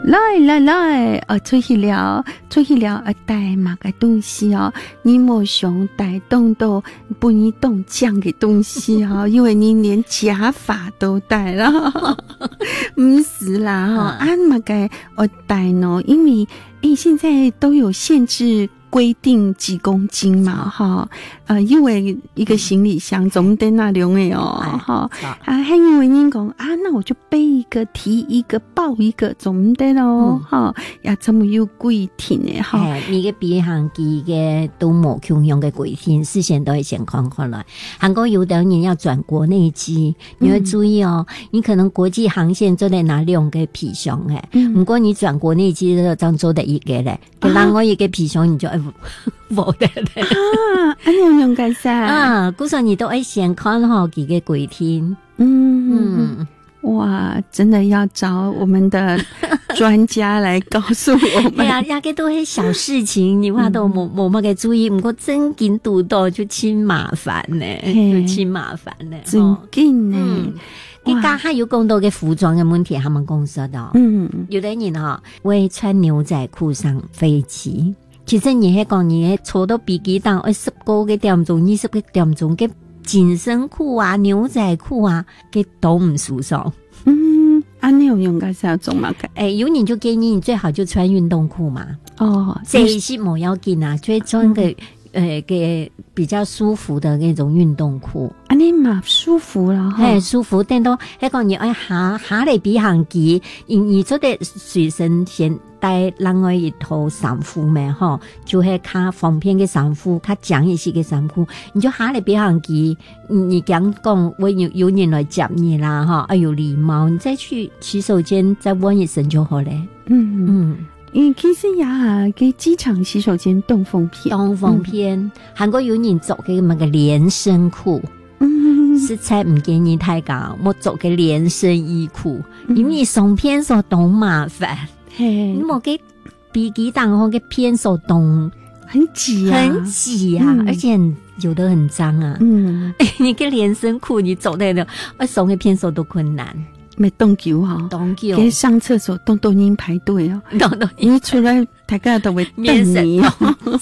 来，出去了，带嘛个东西哦，你莫想带到不你动讲的东西哦，因为你连假发都带了，不是啦哈，俺嘛个带呢，因为现在都有限制。规定几公斤嘛，哈，因为一个行李箱总得那量的哦，哈，还因为人讲那我就背一个，提一个，抱一个，总得咯，哈，也这么有规定的哈。 你个比航机嘅都冇共用嘅规定，事先都会先看看来。韩国有的人要转国内机，你要注意哦，你可能国际航线做得拿两个皮箱诶，不过你转国内机的当做的一个嘞，给另外一个皮箱你就冇得咧安尼用干啥故说你都会先看好几个规定。 哇，真的要找我们的专家来告诉我们。 对啊，那个都是小事情，你话都冇乜嘅注意，不过真紧堵到就真麻烦呢，真麻烦呢， 真紧呢。 佢家下有更多嘅服装嘅问题，他们公司的，有的人会穿牛仔裤上飞机。其實你係講你坐到飛機檔10個點鐘、20個點鐘嘅緊身褲啊、牛仔褲啊，嘅都唔舒爽。 你有用嘅時候做乜嘅？ 有人就建議你最好就穿運動褲嘛。這是冇要緊啊，就穿個嘅比較舒服的那種運動褲。 你嘛舒服啦， 舒服。但到係講你下嚟比行機，你做得隨身先。帶另外一套衫褲咩嗬，就係較方便嘅衫褲，較講一些嘅衫褲，你就下嚟別行機，你講我有人來接你啦，有禮貌，你再去洗手間再換一身就好咧。 其實呀，給機場洗手間東風片， 韓國有人做嘅咁嘅連身褲。實在唔建議太高，我做嘅連身衣褲，因為送片數都麻煩。你冇給飛機檔嗰個片手動很擠啊，而且有的很髒啊。你個連身褲你走在那，送個片手都困難。 沒動球哈，給上廁所動人排隊哦，你出來大家都會等你哦。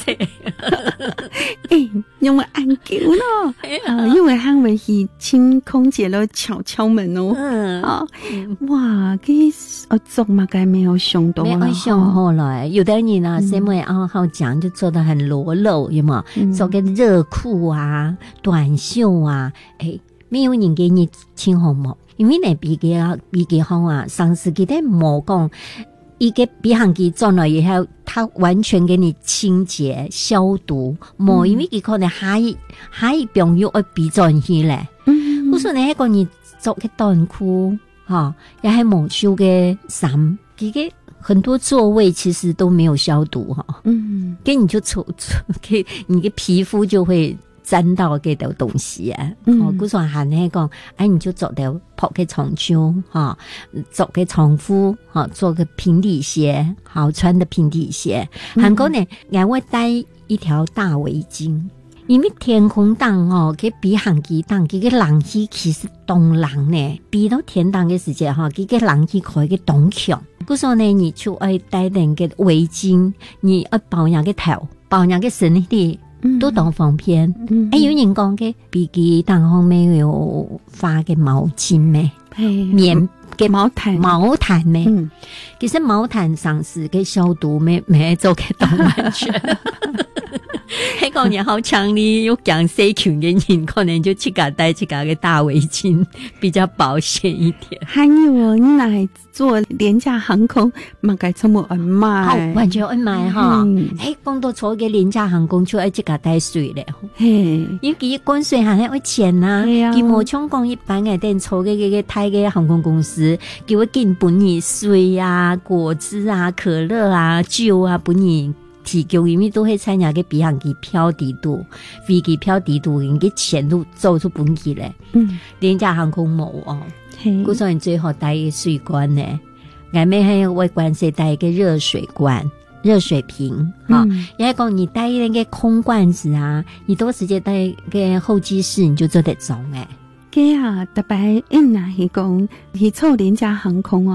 因為按球咯，因為他會去請空姐咯敲門哦。哇，做嘛該沒有想到啦， 沒有想好來。有的人啊，什麼好講就做得很裸露，有冇？做個熱褲啊、短袖啊，沒有人給你請好冇。因為呢飛機行啊，上司佢哋冇講，一個飛行機轉來以後，他完全給你清潔消毒，冇，因為佢可能下一朋友會飛轉去咧。我說你係講你做嘅短褲，也係冇收嘅衫，佢嘅很多座位其實都沒有消毒，跟你就給你嘅皮膚就會沾到嘅的東西啊，古時行呢講，你就做到鋪嘅長袖，做嘅長褲，做個平底鞋，好穿的平底鞋。韓國呢，我會戴一條大圍巾，因為天空檔佢比航機檔，佢嘅冷氣其實凍冷呢，比到天檔嘅時間佢嘅冷氣可以嘅凍強。古時呢，你就愛戴定嘅圍巾，你愛保養嘅頭，保養嘅身體。都當方便，有人講嘅飛機檔後面有發嘅毛巾咩？棉嘅毛毯咩？其實毛毯上是嘅消毒咩做嘅當完全。喺講嘢好強烈，有講細群嘅人可能就自己帶自己嘅大圍巾，比較保險一點。 還有你來做廉價航空，嘛該這麼買？ 完全買哈！講到坐嘅廉價航空就要自己帶水咧，因為佢關稅係要錢啊，佢冇像講一般嘅電坐嘅泰嘅航空公司，佢會給本你水啊、果汁啊、可樂啊、酒啊本你。提供因為都會參加嘅飛行機票底度，飛機票底度，人嘅錢都做出本機咧。廉價航空冇故所以最好帶一個水罐呢，外面還有為關係帶一個熱水罐、熱水瓶也係講你帶那個空罐子啊，你多直接帶個候機室你就做得中嘅特別那係講去坐廉價航空